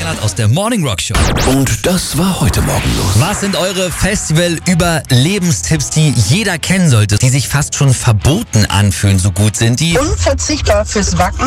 Ballard aus der Morning Rock Show. Und das war heute Morgen los. Was sind eure Festival-Überlebenstipps, die jeder kennen sollte, die sich fast schon verboten anfühlen, so gut sind die? Unverzichtbar fürs Wacken.